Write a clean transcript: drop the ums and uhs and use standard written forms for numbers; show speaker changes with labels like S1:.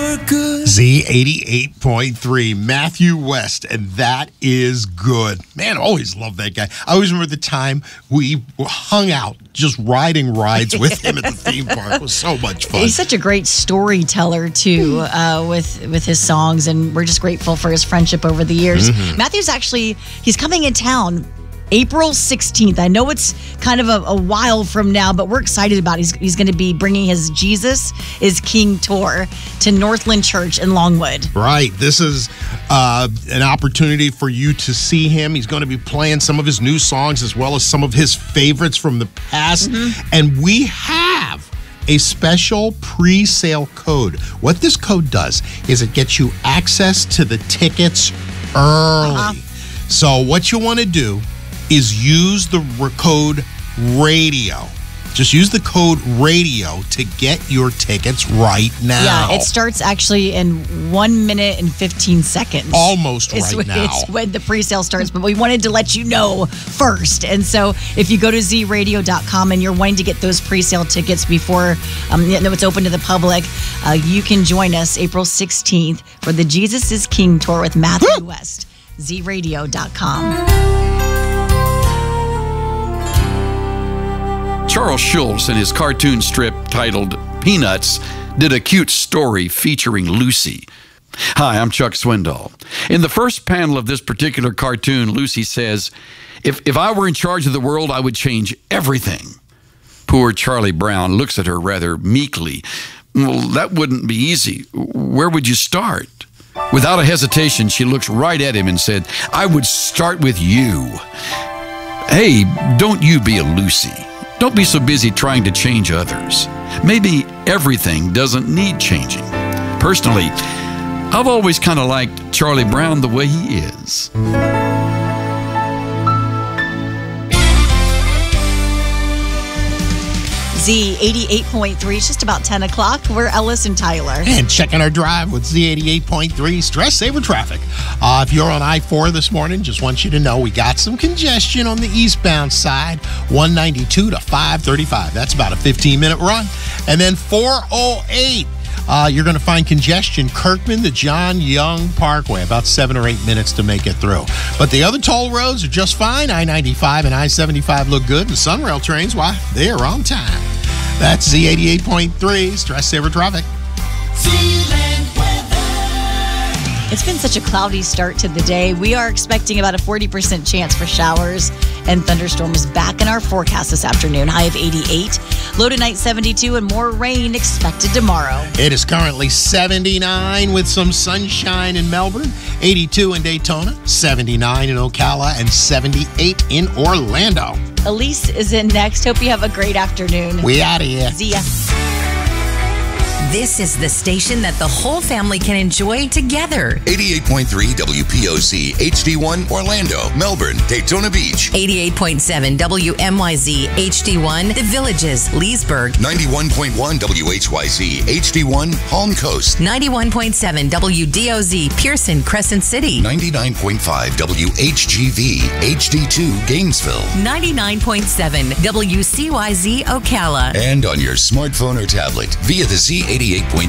S1: good.
S2: Z88.3, Matthew West, and that is good. Man, I always loved that guy. I always remember the time we hung out just riding rides with him at the theme park. It was so much fun.
S3: He's such a great storyteller, too, with his songs, and we're just grateful for his friendship over the years. Matthew's he's coming in town April 16th. I know it's kind of a while from now, but we're excited about it. He's going to be bringing his Jesus is King tour to Northland Church in Longwood.
S2: Right. This is an opportunity for you to see him. He's going to be playing some of his new songs as well as some of his favorites from the past. And we have a special pre-sale code. What this code does is it gets you access to the tickets early. So what you want to do is use the code RADIO. Just use the code RADIO to get your tickets right now.
S3: Yeah, it starts actually in 1 minute and 15 seconds.
S2: Almost right now.
S3: It's when the pre-sale starts, but we wanted to let you know first. And so if you go to zradio.com and you're wanting to get those pre-sale tickets before it's open to the public, you can join us April 16th for the Jesus is King tour with Matthew West. zradio.com.
S1: Charles Schulz, in his cartoon strip titled Peanuts, did a cute story featuring Lucy. Hi, I'm Chuck Swindoll. In the first panel of this particular cartoon, Lucy says, if I were in charge of the world, I would change everything. Poor Charlie Brown looks at her rather meekly. Well, that wouldn't be easy. Where would you start? Without a hesitation, she looks right at him and said, I would start with you. Hey, don't you be a Lucy. Don't be so busy trying to change others. Maybe everything doesn't need changing. Personally, I've always kind of liked Charlie Brown the way he is.
S3: Z88.3, it's just about 10 o'clock. We're Ellis and Tyler.
S2: And checking our drive with Z88.3 Stress Saver Traffic. If you're on I-4 this morning, just want you to know we got some congestion on the eastbound side, 192 to 535. That's about a 15-minute run. And then 408. You're going to find congestion, Kirkman to John Young Parkway, about 7 or 8 minutes to make it through. But the other toll roads are just fine. I-95 and I-75 look good, and Sunrail trains, why, they are on time. That's Z88.3 Stress Saver Traffic.
S3: It's been such a cloudy start to the day. We are expecting about a 40% chance for showers and thunderstorms back in our forecast this afternoon. High of 88. Low tonight 72 and more rain expected tomorrow.
S2: It is currently 79 with some sunshine in Melbourne, 82 in Daytona, 79 in Ocala, and 78 in Orlando.
S3: Elise is in next. Hope you have a great afternoon.
S2: We out of here.
S3: See ya.
S4: This is the station that the whole family can enjoy together.
S5: 88.3 WPOC, HD1, Orlando, Melbourne, Daytona Beach.
S4: 88.7 WMYZ, HD1, The Villages, Leesburg.
S5: 91.1 WHYZ, HD1, Palm Coast.
S4: 91.7 WDOZ, Pearson, Crescent City.
S5: 99.5 WHGV, HD2, Gainesville.
S4: 99.7 WCYZ, Ocala.
S5: And on your smartphone or tablet via the Z88.3